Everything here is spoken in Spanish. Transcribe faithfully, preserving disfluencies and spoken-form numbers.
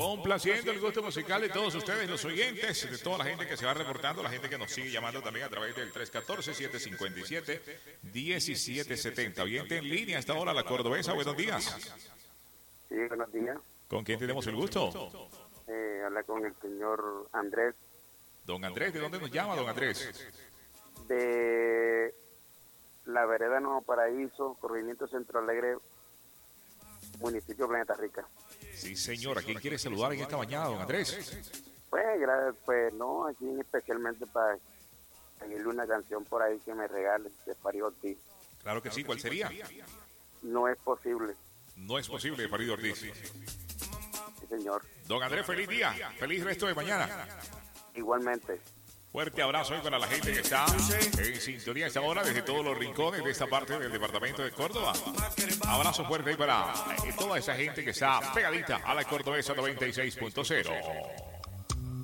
Complaciendo el gusto musical de todos ustedes, los oyentes, de toda la gente que se va reportando, la gente que nos sigue llamando también a través del tres uno cuatro, siete cinco siete, uno siete siete cero. Oyente en línea a esta hora, la cordobesa, buenos días. Sí, buenos días. ¿Con quién tenemos el gusto? Eh, habla con el señor Andrés. Don Andrés, ¿de dónde nos llama, don Andrés? De la vereda Nuevo Paraíso, corregimiento Centro Alegre, municipio Planeta Rica. Sí, señor. ¿A quién quiere saludar en esta mañana, don Andrés? Pues, gracias, pues, no, aquí especialmente para pedirle una canción por ahí que me regale de Farid Ortiz. Claro que sí. ¿Cuál sería? No es posible. No es posible, Farid Ortiz. Sí, señor. Don Andrés, feliz día. Feliz resto de mañana. Igualmente. Fuerte abrazo hoy para la gente que está en sintonía a esta hora desde todos los rincones de esta parte del departamento de Córdoba. Abrazo fuerte ahí para eh, toda esa gente que está pegadita a la Cordobesa noventa y seis punto cero.